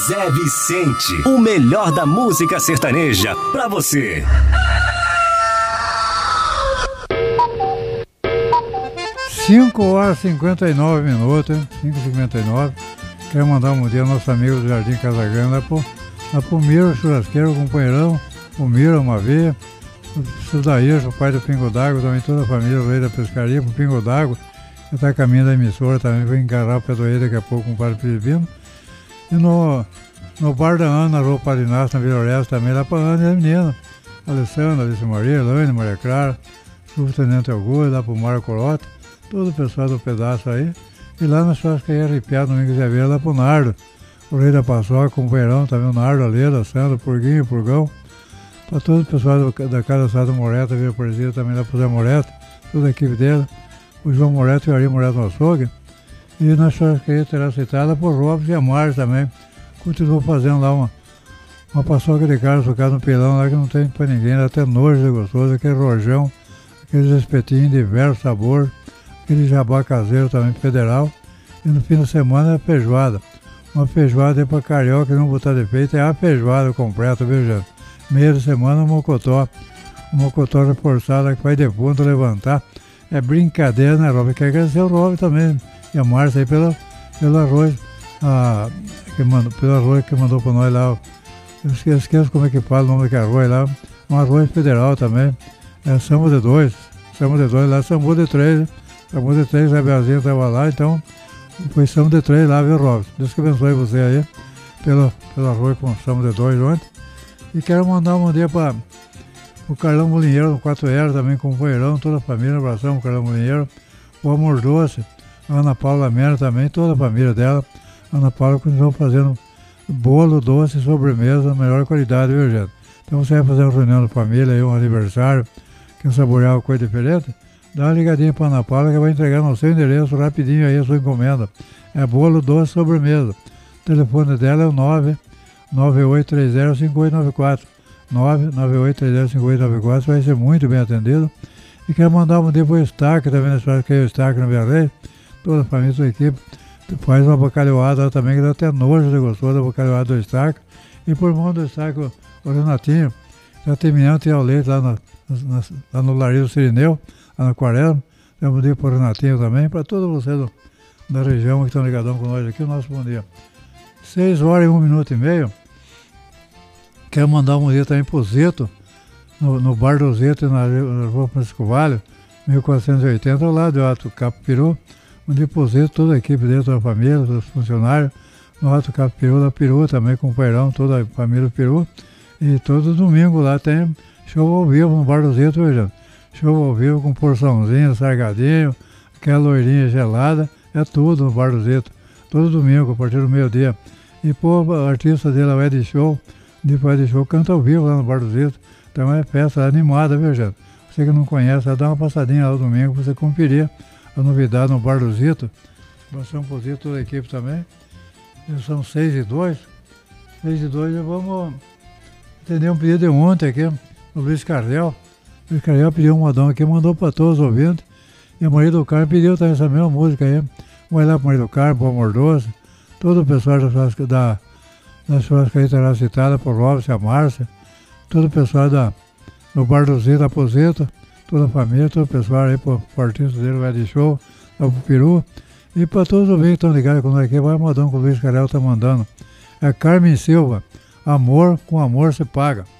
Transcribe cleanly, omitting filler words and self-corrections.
Zé Vicente, o melhor da música sertaneja pra você. Cinco horas e 59 minutos, 5h59. Quero mandar um bom dia ao nosso amigo do Jardim Casagrande, lá pro Miro, churrasqueiro, companheirão, o Miro, uma veia, o Sudair, o pai do Pingo d'Água, também toda a família do Rei da Pescaria, pro Pingo d'Água, que está a caminho da emissora também, vou encarar o pé do Rei daqui a pouco com o Padre Filipino. E no bar da Ana, na Rua Parinácio, na Vila Orestes, também lá pra Ana e a menina, Alessandra, Alice Maria, Elaine, Maria Clara, o Tenente Augusto, lá pro Mário Corotta, todo o pessoal do pedaço aí. E lá na churrascaria arrepiado, no Domingos de Aveira, lá pro Nardo, o Rei da Paçoca, o companheirão, também o Nardo, a Leda, a Sandra, o Purguinho, o Purgão, para todo o pessoal da Casa Sado Moreta, Vila Presida, também lá pro Zé Moreta, toda a equipe dele, o João Moreta e o Ari Moreta no açougue. E na churrascaria terá aceitada por Robson e a Mars também. Continuou fazendo lá uma paçoca de carne sucada no pilão lá que não tem pra ninguém, dá até nojo de gostoso, aquele rojão, aqueles espetinhos de diversos sabores, aquele jabá caseiro também federal. E no fim de semana é feijoada. Uma feijoada aí pra carioca, não botar defeito, é a feijoada completa, viu, gente? Meia de semana, um mocotó reforçado que vai de ponta levantar. É brincadeira, né, Rob? Quer agradecer o Rob também. E a Márcia aí pelo arroz, pelo arroz que mandou para nós lá. Eu esqueço como é que fala o nome daquele arroz lá. Um arroz federal também. É Sambo de dois lá, Sambo de três. Né? Sambo de três, a Belzinha estava lá, então foi Sambo de três lá, viu, Robson? Deus que abençoe você aí pelo arroz com Sambo de dois ontem. E quero mandar um dia para o Carlão Molinheiro, no 4R, também companheirão, toda a família, um abração, o Carlão Molinheiro. O Amor Doce, a Ana Paula Mera também, toda a família dela. A Ana Paula continuou fazendo bolo, doce, sobremesa, melhor qualidade, viu, gente? Então você vai fazer uma reunião da família, aí, um aniversário, quer saborear uma coisa diferente, dá uma ligadinha para a Ana Paula que vai entregar no seu endereço rapidinho aí a sua encomenda. É bolo, doce, sobremesa. O telefone dela é o 998305894. 998305894, vai ser muito bem atendido. E quero mandar um dia para o Estaque, também na história que é o Estaque no Via Rei, toda a família, sua equipe, faz uma bacalhoada lá também, que dá até nojo de gostoso da bacalhoada do Estaque. E por mão do Estaque, o Renatinho, já terminando de tirar o leite lá no Larido Sirineu, lá no Aquarela. Então, um dia para o Renatinho também, para todos vocês da região que estão ligadão com nós aqui, o nosso bom dia. 6h01 e meio. Quero mandar um dia também para o Zito, no Bar do Zito, na Rua Francisco Vale, 1480, ao lado do Alto Capo Peru. Um dia para o Zito, toda a equipe dele, toda a família, todos os funcionários, no Alto Capo Peru, da Peru também, companheirão, toda a família do Peru. E todo domingo lá tem show ao vivo no Bar do Zito, gente. Show ao vivo com porçãozinha, sargadinho, aquela loirinha gelada, é tudo no Bar do Zito. Todo domingo, a partir do meio-dia. E pô, a artista dele, o Ed Show, depois de show, canta ao vivo lá no Bar do Zito. Então é festa animada, viu, gente? Você que não conhece, dá uma passadinha lá no domingo para você conferir a novidade no Bar do Zito. Abração pro Zito, toda a equipe também. Eles são 6h02. 6h02, vamos atender um pedido de ontem aqui, o Luiz Carrel. O Luiz Carrel pediu um modão aqui, mandou para todos os ouvintes. E a Maria do Carmo pediu também essa mesma música aí. Vai lá para Maria do Carmo, para o Amor Doce. Todo o pessoal da churrascaria terá citada por Robson e a Márcia. Todo o pessoal do Bar do Zito, da Poseta, toda a família, todo o pessoal aí, para o artista dele, o Ed Show, para o Peru. E para todos os ouvintes que estão ligados com nós aqui, vai modão que o Luiz Carel está mandando. É Carmen Silva, amor com amor se paga.